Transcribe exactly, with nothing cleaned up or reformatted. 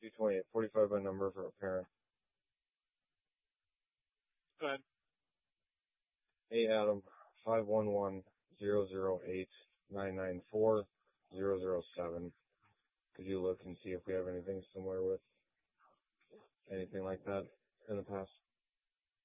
two twenty-eight forty-five by number for a parent. Go ahead. Hey, Adam, five one one zero zero eight nine nine four zero zero seven. Could you look and see if we have anything similar with anything like that in the past?